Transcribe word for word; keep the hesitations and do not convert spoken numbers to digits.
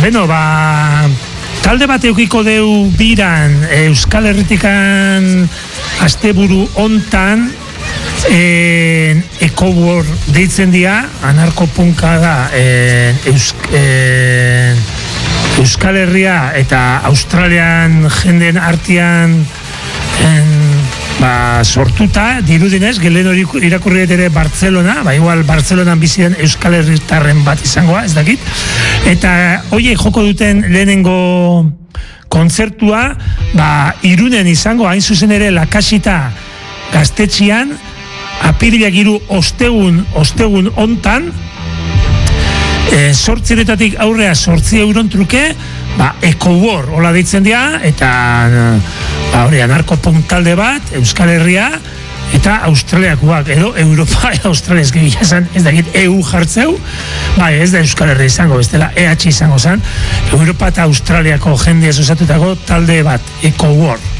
Beno, ba, talde bat eukiko deu biran Euskal Herritikan asteburu hontan en, Ecowar deitzen dira, anarkopunka da en, Eusk, en, Euskal Herria eta Australian jenden artean en, ba, sortuta, dirudinez, gelen hori irakurri ere Barcelona, ba, igual Barcelonan biziren Euskal Herritarren bat izangoa, ez dakit, eta hoiek joko duten lehenengo kontzertua, ba, Irunen izango, hain zuzen ere Lakasita gaztetxian, apirilak hiru ostegun, ostegun hontan, e, sortziretatik aurrea sortzi euron truke, ba, Ecowar, hola deitzen dira, eta ba, hori, anarkopunk talde bat, Euskal Herria, eta Australiakoak, edo Europa eta Australia ezkibila esan, ez dakit E U jartzeu, bai, ez da Euskal Herria izango, ez dela E H izango zen, Europa eta Australiako jende osatutako talde bat, Ecowar.